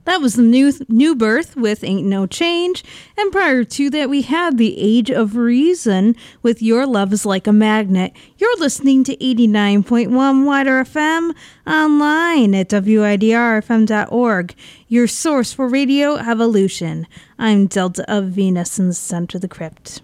That was the new birth with Ain't No Change. And prior to that, we had The Age of Reason with Your Love is Like a Magnet. You're listening to 89.1 Wider FM, online at widrfm.org, your source for radio evolution. I'm Delta of Venus in the center of the crypt.